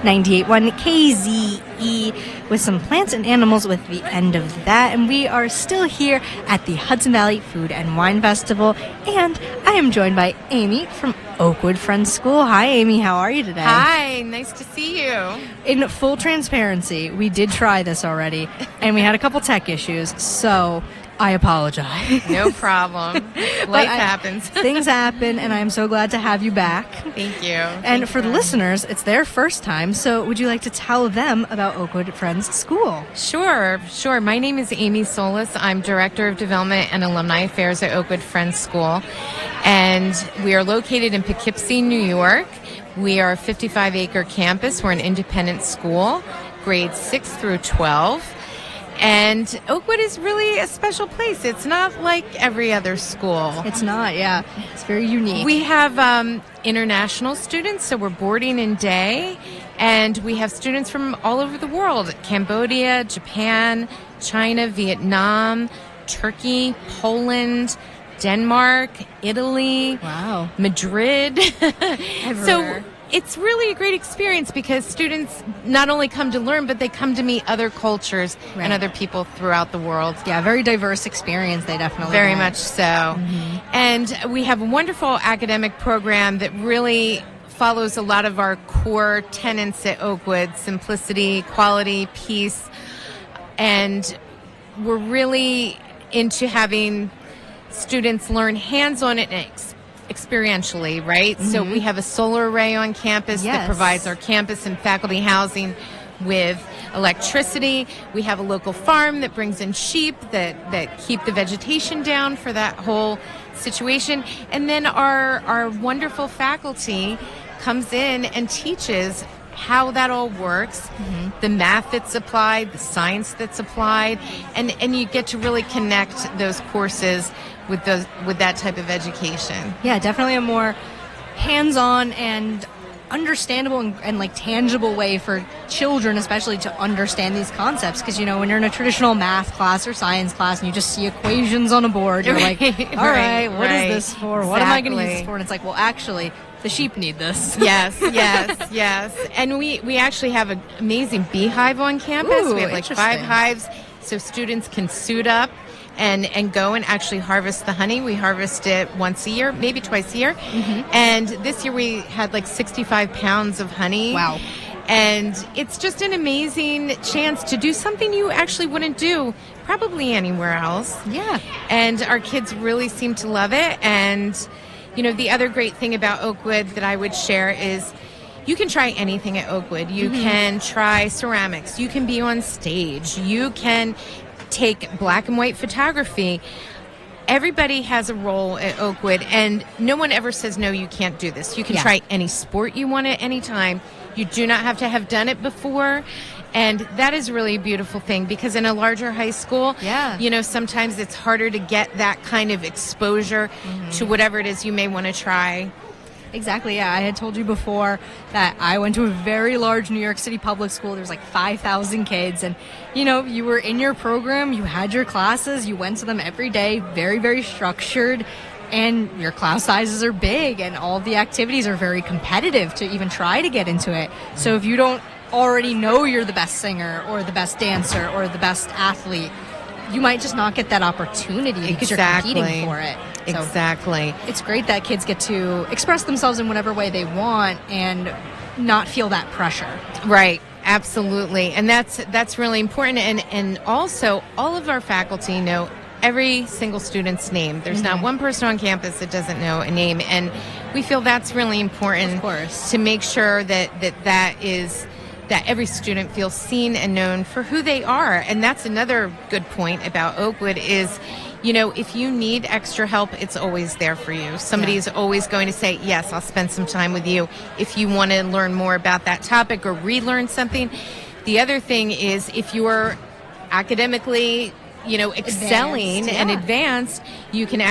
98.1 KZE with some plants and animals with the end of that. And we are still here at the Hudson Valley Food and Wine Festival. And I am joined by Amy from Oakwood Friends School. Hi, Amy. How are you today? Hi. Nice to see you. In full transparency, we did try this already, and we had a couple tech issues, so I apologize. No problem. Life happens. Things happen, and I'm so glad to have you back. Thank you. And for the listeners, it's their first time, so would you like to tell them about Oakwood Friends School? Sure. My name is Amy Solis. I'm Director of Development and Alumni Affairs at Oakwood Friends School, and we are located in Poughkeepsie, New York. We are a 55-acre campus. We're an independent school, grades 6 through 12. And Oakwood is really a special place. It's not like every other school. It's not, yeah. It's very unique. We have international students, so we're boarding in day. And we have students from all over the world: Cambodia, Japan, China, Vietnam, Turkey, Poland, Denmark, Italy, wow, Madrid. Everywhere. So it's really a great experience because students not only come to learn, but they come to meet other cultures and other people throughout the world. Yeah, very diverse experience. They definitely Very get. much so. Mm-hmm. And we have a wonderful academic program that really follows a lot of our core tenets at Oakwood: simplicity, quality, peace. And we're really into having students learn hands-on and experientially, right? Mm-hmm. So we have a solar array on campus that provides our campus and faculty housing with electricity. We have a local farm that brings in sheep that keep the vegetation down for that whole situation. And then our wonderful faculty comes in and teaches how that all works, the math that's applied, the science that's applied, and you get to really connect those courses with that type of education. Yeah, definitely a more hands-on and understandable and like tangible way for children especially to understand these concepts, because when you're in a traditional math class or science class and you just see equations on a board, you're like, all right, what is this for? Exactly. What am I going to use this for? And it's like, well, actually the sheep need this. Yes. And we actually have an amazing beehive on campus. Ooh, we have like 5 hives, so students can suit up and go and actually harvest the honey. We harvest it once a year, maybe twice a year. Mm-hmm. And this year we had like 65 pounds of honey. Wow. And it's just an amazing chance to do something you actually wouldn't do probably anywhere else. Yeah. And our kids really seem to love it. And the other great thing about Oakwood that I would share is you can try anything at Oakwood. You can try ceramics. You can be on stage. You can take black and white photography. Everybody has a role at Oakwood, and no one ever says, no, you can't do this. You can try any sport you want at any time. You do not have to have done it before. And that is really a beautiful thing, because in a larger high school, sometimes it's harder to get that kind of exposure to whatever it is you may want to try. Exactly, yeah. I had told you before that I went to a very large New York City public school. There's like 5,000 kids, and you were in your program, you had your classes, you went to them every day, very, very structured, and your class sizes are big, and all of the activities are very competitive to even try to get into it. So if you don't already know you're the best singer or the best dancer or the best athlete, you might just not get that opportunity because you're competing for it. So exactly. It's great that kids get to express themselves in whatever way they want and not feel that pressure. Right. Absolutely. And that's really important. And also, all of our faculty know every single student's name. There's not one person on campus that doesn't know a name. And we feel that's really important, of course, to make sure that every student feels seen and known for who they are. And that's another good point about Oakwood is, if you need extra help, it's always there for you. Somebody is always going to say, yes, I'll spend some time with you if you want to learn more about that topic or relearn something. The other thing is, if you're academically, excelling and advanced, you can